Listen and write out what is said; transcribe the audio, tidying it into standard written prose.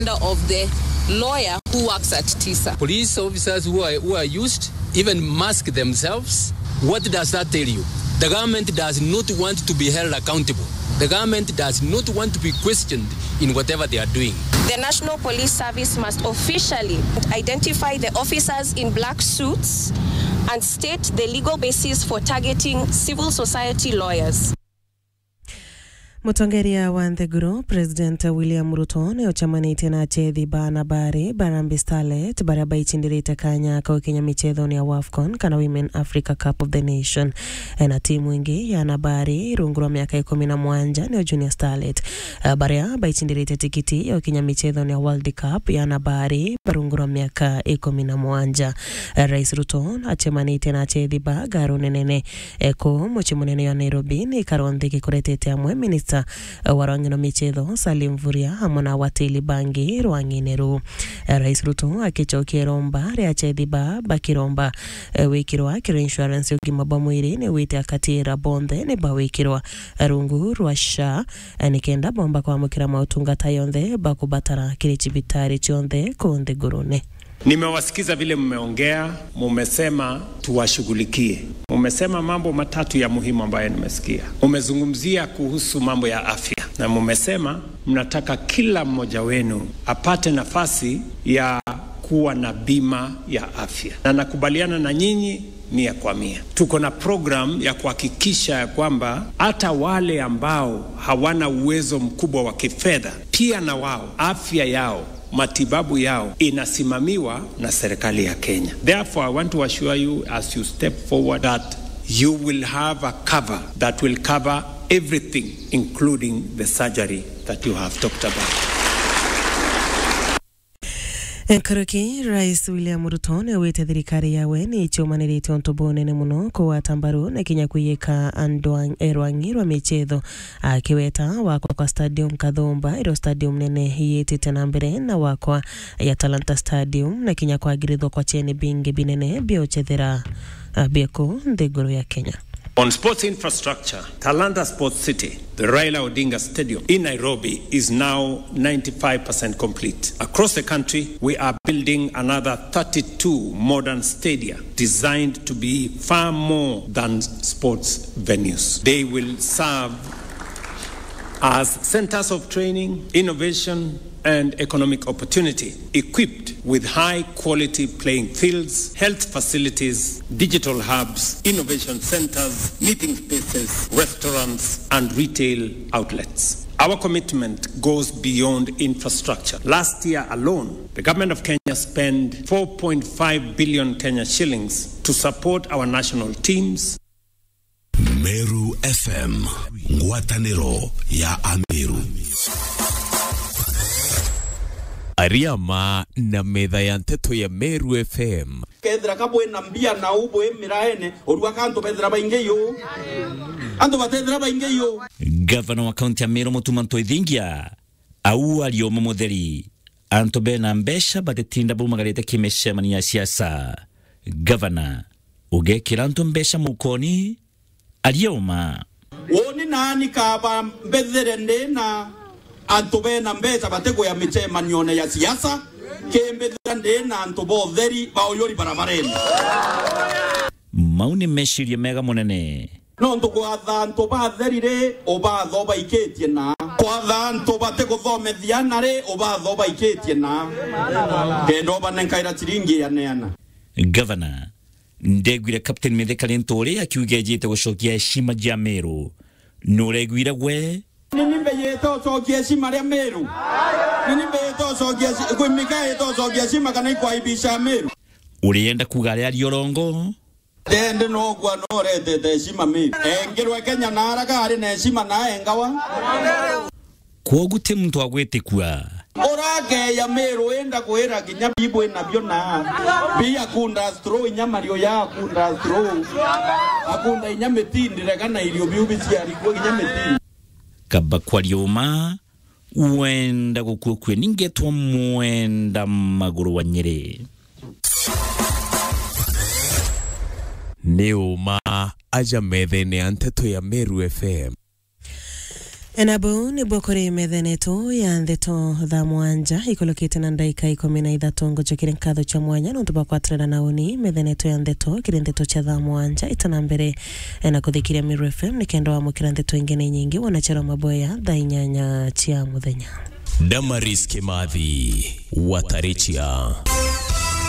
of the lawyer who works at TISA. Police officers who are used even mask themselves. What does that tell you? The government does not want to be held accountable. The government does not want to be questioned in whatever they are doing. The National Police Service must officially identify the officers in black suits and state the legal basis for targeting civil society lawyers. Mutongeria wa Ntheguru, President William Ruto ne ochamanite na chethi bana bare Harambee Starlet baraba ichindire kanya kwa Kenya michezo ni ya WAFCON kana Women Africa Cup of the Nation na timu ingi ya nabari rungura miaka 17 ne Junior Starlet baria baichindire tikiti ya Kenya michezo ni ya World Cup ya nabari rungura miaka 17. Rais Ruto achamanite na chethi ba garo nenene ko muchimunene ya Nairobi ni karonde kikurete amwe minister warangino michezo Salim Vuria hamona watili bangi rwangineru. Rais Ruto akichokia romba rea chediba bakiromba wikirwa kiro insurance yugima bamwiri ne wite akatira bonde ne bawikirwa rungu rwasha nikenda bomba kwa mukira mautunga tayonde bakubatara kirichibitari chonde konde gurune. Nimewasikiza vile mmeongea, mumesema tuwashughulikie. Mumesema mambo matatu ya muhimu ambayo nimesikia. Mumezungumzia kuhusu mambo ya afya na mumesema mnataka kila mmoja wenu apate nafasi ya kuwa na bima ya afya. Na nakubaliana na nyinyi 100%. Tuko na program ya kuhakikisha kwamba hata wale ambao hawana uwezo mkubwa wa kifedha pia na wao afya yao, matibabu yao inasimamiwa na serikali ya Kenya. Therefore, I want to assure you as you step forward that you will have a cover that will cover everything, including the surgery that you have talked about. Nkuruki, Rais William Ruto ne wete thirikari yawe ni ichomanirite ontobone ne muno kwa tambaru na Kenya kuyeka andwang erwangirwa michezo akiweta wakwa kwa stadium Kadhomba iro stadium nene yete tena mbere na wakwa ya Talanta Stadium na Kenya kwa giridho kwa cheni bingi binene biochethera bieko Ntheguru ya Kenya. On sports infrastructure, Talanta Sports City, the Raila Odinga Stadium in Nairobi is now 95% complete. Across the country, we are building another 32 modern stadia designed to be far more than sports venues. They will serve as centers of training, innovation, and economic opportunity, equipped with high-quality playing fields, health facilities, digital hubs, innovation centers, meeting spaces, restaurants, and retail outlets. Our commitment goes beyond infrastructure. Last year alone, the government of Kenya spent 4.5 billion Kenya shillings to support our national teams. Meru FM, ngwataniro ya Ameru. Ariama na medha ya nteto ya Meru FM. Kedra kabwe na mbia na ubwe miraene oruwa kanto pedra baingeyo. Ando batedra baingeyo. Governor wa kaunti ya Meru Mutumanto Idhingia au alioma moderi anto bena mbesha batetinda bumagarete kimeshemani ya siasa. Governor ugekira anto mbesha mukoni alioma. Woni nani kaba mbezerende na antobe na mbeza batego ya michema nione ya siasa kembezande na antobo dheri baoyori barabareni mauni meshiri mega monene no ntoko atha antoba dherire oba thoba iketie na kwa atha antoba tego thome thianare oba thoba iketie na kendo banenkaira chiringi ya neana. Governor ndegwire Captain Mithika Ntore akiugejete gushokia heshima ya Meru nuregwire gwe Nimbe yeto sokia shima ya Meru. Nimbe yeto sokia kwimika yeto sokia shima kana kwa ibisha Meru. Ulienda kugale aliorongo? Tende no kwa no rete de shima Meru. Engirwe Kenya na haraka ari na shima na engawa. Kwa gute mtu agwete kwa? Orage ya Meru enda kuhera kinya bibo nabyo na. Bia kunda stro inyamario ya kunda stro. Akunda inyametindire kana ilio biubisi alikuwa inyametindire. Kaba kwa lioma uenda kukukwe ningetwa muenda maguru wa Nyeri. Neuma aja medhene anteto ya Meru FM. Enabu ni bokore metheneto ya ndeto tha mwanja ikolokite na ndaika 13 ngojo kire nkatho cha mwanya no tuba kwatrana naoni metheneto ya ndeto kire ndeto cha tha mwanja itana mbere na kuthikiria Miru FM ni kendo wa mukira ndeto ingene nyingi wanachero maboya tha inyanya cia muthenya. Damaris Kimathi Watarichia.